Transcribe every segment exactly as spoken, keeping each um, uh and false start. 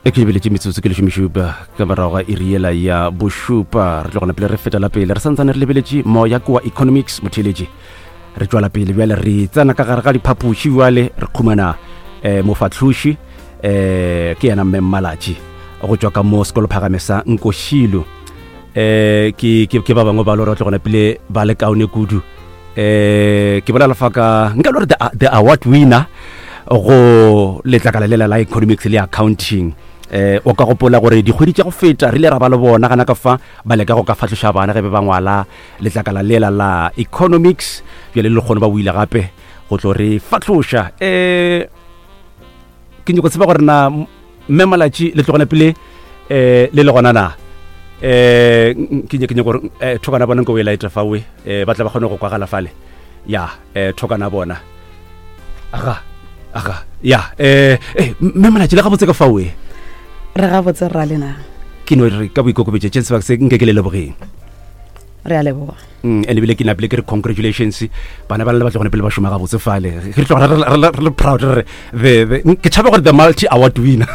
e ke lebeletse metsotso ke le shumishupa ka morago ga iriela ya boshupa re tlo gona pele re feta la pele re santsane re lebeletse moya kwa economics motheletši re tswala pele bjale re tsena ka gare ga diphapoši bjale re khumana um mofatlhoši um ke yena mmemmalatši go tswa ka mo sekolo phagame sa nkoshilo um ke ba bangwe ba lo re tlo gona pele ba le kaone kudu um ke bolela fa ka nka lo re the award winner go letlakala lela la economics le accounting eh o ka gopola gore dikgwedi tša go feta re le ra ba le bona kana ka fa ba le ka go ka fatlhoša bana ge be ba ngwala letlakala lela la economics bjale le kgone ba buile gape go tlo re fatlhoša eh ke nyako tseba gore na mmemalatši le tlogona pele eh le le gona na eh ke nyako gore eh thokana bona go elaita fawe eh ba tla ba kgone go kwagala fale ya eh thokana bona aga aga ya eh eh mmemalatši le ga botse ka fawe re ga botse ra lena ke no re ka boikokobetse tse se ba se nke ke le lebogeng re a leboga mm ene bile ke na bile ke congratulations bana ba le ba tlogone pele ba shoma ga botse fale re tlo re proud re ke tshaba gore the multi award winner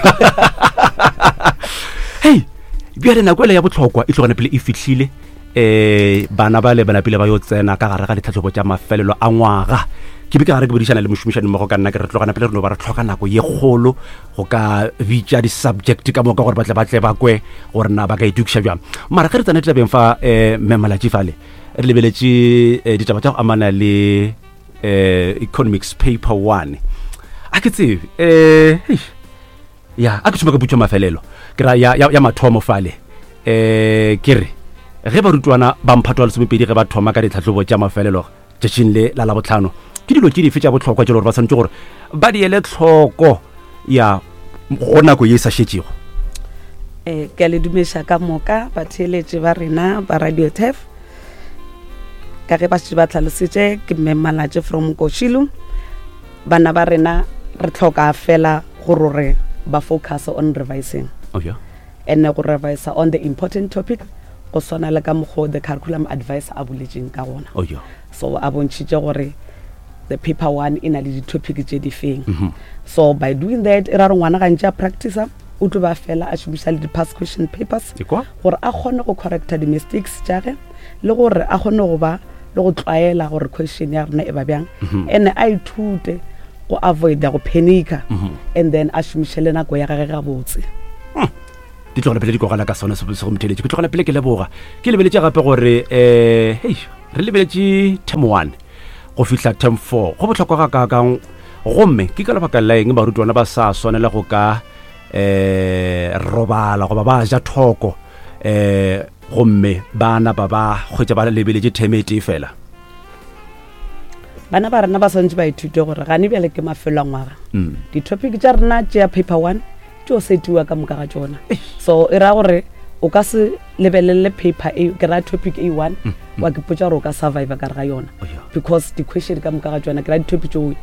hey bjale na kwela ya botlhokwa e tlogone pele e fitlhile eh bana ba le bana pele ba yo tsena ka gare ga ditlhatlhobo tša mafelelo a ngwaga ke be ke gare ke bodisana le mošomišani mmogo ka nna ke re tlogana pele re no ba re tlhoka nako ye kgolo go ka bitša di-subject ka moka gore batle batle ba kwe gore na ba ka itukiša bjang mara ge re tsane tlabeng fa um mmemalatši fale re lebeletse ditaba tša go amana le um economics paper one a ke tsebe um ya a ke šoma ka putšwa mafelelo ke ra ya mathomo fale um ke re ge barutwana ba mphatwa lesomepedi ge ba thoma ka ditlhatlhobo tša mafelelo tšatšing le la la botlhano ke dilo tše dife tša botlhokwa tše le gore ba tshwanetse gore ba di ele tlhoko ya go nako ye e sa šetšego um ke a le dumeša ka moka batheeletši ba rena ba radio tef ka ge ba šetše ba tlhalosetše ke mmemmalatši from nkoshilo bana ba rena re tlhoka fela gore ba focus on revising oh, yeah. and go revisa on the important topic go swana le ka mokgwa the curriculum advisor a boletšeng ka gona oh, yeah. so a bontšhitše gore the paper one in a di topic tše di feng mm-hmm. so by doing that e ra re ngwana ga ntše a practice o tlo ba fela a šomiša le di-past question papers gore a kgone go correcta di-mistakes tšage le gore a kgone go ba le go tlwaela gore question ya rena e ba bjang and a ithute go avoid go panica and then a šomiše le nako ya gage ga botse di tlogela pele di kogala ka sona se go motheletše ke tlogela pele ke leboga ke lebeletse gape gore um hei re lebeletse term one go fihla term four go botlhokwa ga kakang gomme ke ka lebaka laeng barutwana ba sa swanela go ka um robala goba ba ja thoko um gomme bana ba ba kgwetša ba lebeletse term e tee fela bana ba rena ba swantse ba ithute gore gane bjale ke mafelo a ngwaga di-topic tša rena tšea paper one tšeo setiwa ka moka ga tšona so e ra gore o ka se lebelele paper e ke ra topic a one wa ke potša gore o ka survive ka re ga yona because di-question ka moka ga tšona ke ra di-topic tšeo